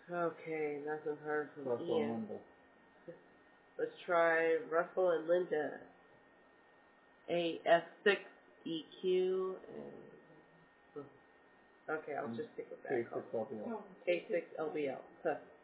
Okay, nothing heard from Russell Ian. and Linda. Let's try Russell and Linda. AF6 EQ and okay, I'll just stick with that. K6 LBL. K6 LBL. Huh.